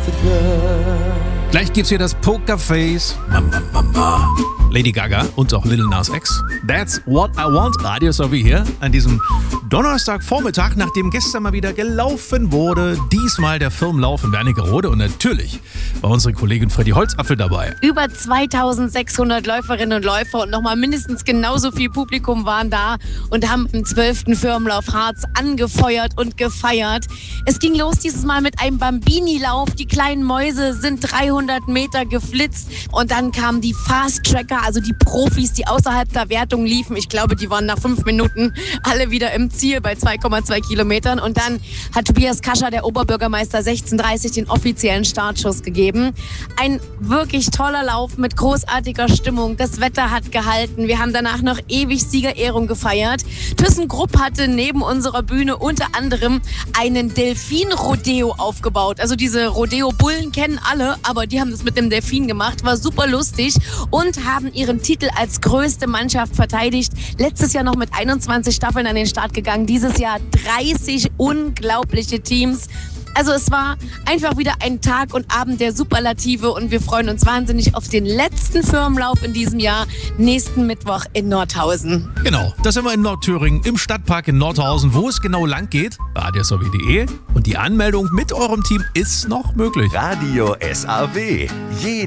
Gleich gibt's hier das Pokerface. Lady Gaga und auch Lil Nas X. That's what I want. Radio Sophie hier an diesem Donnerstagvormittag, nachdem gestern mal wieder gelaufen wurde. Diesmal der Firmenlauf in Wernigerode und natürlich war unsere Kollegin Freddy Holzapfel dabei. Über 2600 Läuferinnen und Läufer und nochmal mindestens genauso viel Publikum waren da und haben den 12. Firmenlauf Harz angefeuert und gefeiert. Es ging los dieses Mal mit einem Bambini-Lauf. Die kleinen Mäuse sind 300 Meter geflitzt und dann kamen die Fast-Tracker, also die Profis, die außerhalb der Wertung liefen. Ich glaube, die waren nach 5 Minuten alle wieder im Ziel bei 2,2 Kilometern. Und dann hat Tobias Kascher, der Oberbürgermeister, 16:30 den offiziellen Startschuss gegeben. Ein wirklich toller Lauf mit großartiger Stimmung. Das Wetter hat gehalten. Wir haben danach noch ewig Siegerehrung gefeiert. ThyssenKrupp hatte neben unserer Bühne unter anderem einen Delfin-Rodeo aufgebaut. Also diese Rodeo-Bullen kennen alle, aber die haben das mit dem Delfin gemacht. War super lustig und haben ihren Titel als größte Mannschaft verteidigt. Letztes Jahr noch mit 21 Staffeln an den Start gegangen. Dieses Jahr 30 unglaubliche Teams. Also es war einfach wieder ein Tag und Abend der Superlative und wir freuen uns wahnsinnig auf den letzten Firmenlauf in diesem Jahr, nächsten Mittwoch in Nordhausen. Genau, da sind wir in Nordthüringen im Stadtpark in Nordhausen. Wo es genau lang geht, radiosowie.de und die Anmeldung mit eurem Team ist noch möglich. Radio SAW.